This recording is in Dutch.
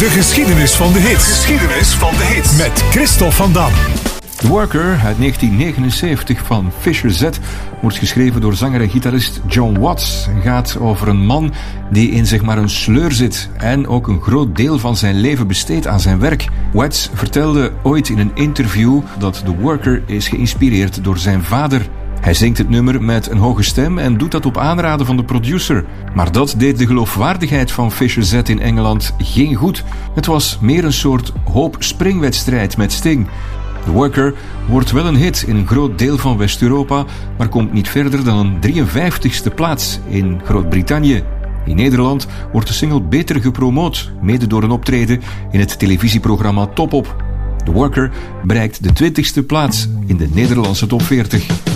De geschiedenis van de hits. Geschiedenis van de hits. Met Christophe van Dam. The Worker uit 1979 van Fisher Z wordt geschreven door zanger en gitarist John Watts en gaat over een man die in zeg maar een sleur zit en ook een groot deel van zijn leven besteedt aan zijn werk. Watts vertelde ooit in een interview dat The Worker is geïnspireerd door zijn vader. Hij zingt het nummer met een hoge stem en doet dat op aanraden van de producer. Maar dat deed de geloofwaardigheid van Fisher Z in Engeland geen goed. Het was meer een soort hoop-springwedstrijd met Sting. The Worker wordt wel een hit in een groot deel van West-Europa, maar komt niet verder dan een 53ste plaats in Groot-Brittannië. In Nederland wordt de single beter gepromoot, mede door een optreden in het televisieprogramma Top Op. The Worker bereikt de 20ste plaats in de Nederlandse top 40.